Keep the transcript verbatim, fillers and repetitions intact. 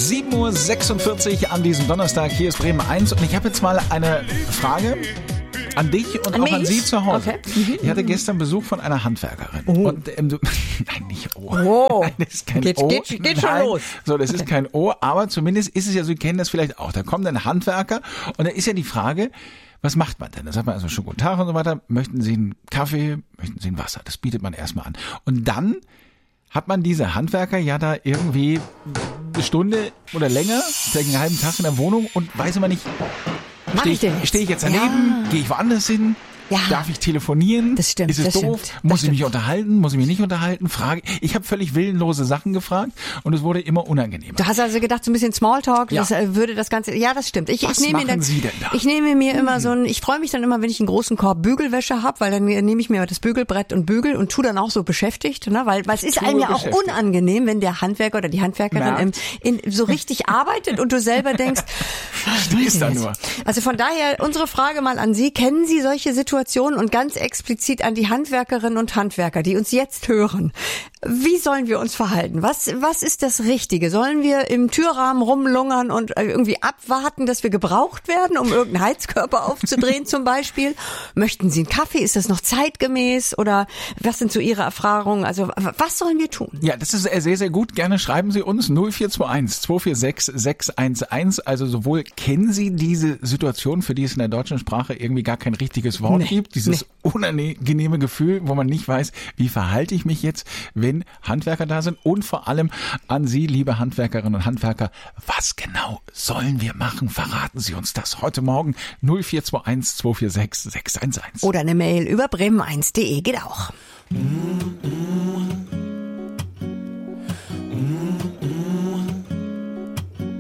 sieben Uhr sechsundvierzig an diesem Donnerstag. Hier ist Bremen eins und ich habe jetzt mal eine Frage an dich und an auch mich? an Sie zu Hause. Okay. Mhm. Ich hatte gestern Besuch von einer Handwerkerin. Oh. Und ähm, du, nein, nicht O. Oh. Nein, das ist kein Geht- O. geht- geht schon Nein. los. So, das Okay. ist kein O, aber zumindest ist es ja so, Sie kennen das vielleicht auch. Da kommt ein Handwerker und da ist ja die Frage, was macht man denn? Da sagt man also schon guten Tag und so weiter. Möchten Sie einen Kaffee? Möchten Sie ein Wasser? Das bietet man erstmal an. Und dann hat man diese Handwerker ja da irgendwie eine Stunde oder länger, vielleicht einen halben Tag in der Wohnung und weiß immer nicht, Mach stehe ich denn ich, jetzt? steh ich jetzt daneben, Ja. gehe ich woanders hin? Ja. Darf ich telefonieren? Das stimmt, Ist es das doof? stimmt, das Muss ich stimmt. mich unterhalten? Muss ich mich nicht unterhalten? Frage. Ich habe völlig willenlose Sachen gefragt und es wurde immer unangenehmer. Du hast also gedacht, so ein bisschen Smalltalk, Ja. das äh, würde das Ganze, ja, das stimmt. Ich, Was ich nehme mir machen dann, Sie denn da? Ich nehme mir immer so ein, ich freue mich dann immer, wenn ich einen großen Korb Bügelwäsche habe, weil dann äh, nehme ich mir das Bügelbrett und bügel und tu dann auch so beschäftigt, ne, weil, weil es ist Tue einem ja auch beschäftigt. unangenehm, wenn der Handwerker oder die Handwerkerin Merkt. im, in, so richtig arbeitet und du selber denkst, Stehst da nur. Also von daher unsere Frage mal an Sie, kennen Sie solche Situationen und ganz explizit an die Handwerkerinnen und Handwerker, die uns jetzt hören. Wie sollen wir uns verhalten? Was, was ist das Richtige? Sollen wir im Türrahmen rumlungern und irgendwie abwarten, dass wir gebraucht werden, um irgendeinen Heizkörper aufzudrehen zum Beispiel? Möchten Sie einen Kaffee? Ist das noch zeitgemäß? Oder was sind so Ihre Erfahrungen? Also was sollen wir tun? Ja, das ist sehr, sehr gut. Gerne schreiben Sie uns null vier zwei eins zwei vier sechs sechs eins eins. Also sowohl kennen Sie diese Situation, für die es in der deutschen Sprache irgendwie gar kein richtiges Wort Nee, gibt, dieses nee. unangenehme Gefühl, wo man nicht weiß, wie verhalte ich mich jetzt, wenn Handwerker da sind, und vor allem an Sie, liebe Handwerkerinnen und Handwerker, was genau sollen wir machen? Verraten Sie uns das heute Morgen null vier zwei eins zwei vier sechs sechs eins eins. Oder eine Mail über bremen eins punkt de geht auch.